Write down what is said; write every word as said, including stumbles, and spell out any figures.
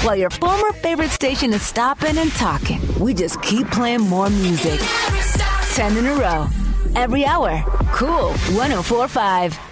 while your former favorite station is stopping and talking. We just keep playing more music. Ten in a row. Every hour. Cool one oh four point five.